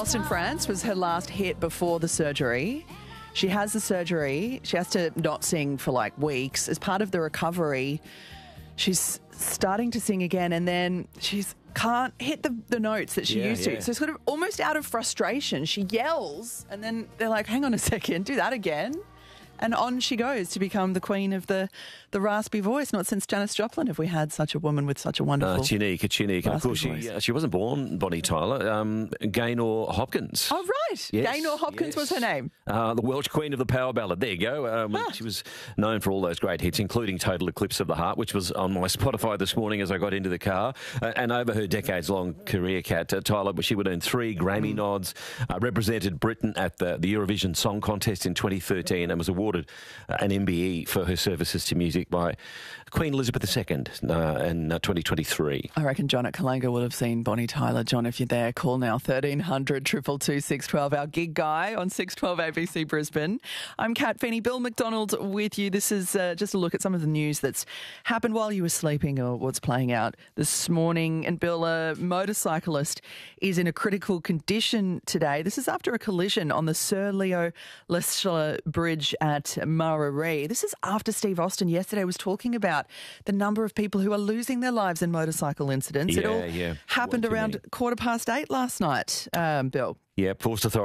Lost in France was her last hit before the surgery. She has the surgery. She has to not sing for like weeks. As part of the recovery, she's starting to sing again, and then she can't hit the notes that she used to. So sort of almost out of frustration, she yells, and then they're like, hang on a second, do that again. And on she goes to become the queen of the raspy voice. Not since Janis Joplin have we had such a woman with such a wonderful It's unique. And of course, she wasn't born Bonnie Tyler. Gaynor Hopkins. Oh, right. Yes, Gaynor Hopkins was her name. The Welsh queen of the power ballad. There you go. She was known for all those great hits, including Total Eclipse of the Heart, which was on my Spotify this morning as I got into the car. And over her decades-long career, Kat, Tyler, she would earn 3 Grammy nods, represented Britain at the Eurovision Song Contest in 2013, and was awarded an MBE for her services to music by Queen Elizabeth II in 2023. I reckon John at Kalanga will have seen Bonnie Tyler. John, if you're there, call now 1300 222 612, our gig guy on 612 ABC Brisbane. I'm Kat Feeney, Bill McDonald with you. This is just a look at some of the news that's happened while you were sleeping or what's playing out this morning. And Bill, a motorcyclist is in a critical condition today. This is after a collision on the Sir Leo Leschler Bridge at Mararee. This is after Steve Austin yesterday was talking about the number of people who are losing their lives in motorcycle incidents. It all happened around 8:15 last night, Bill. Yeah, Forced Authority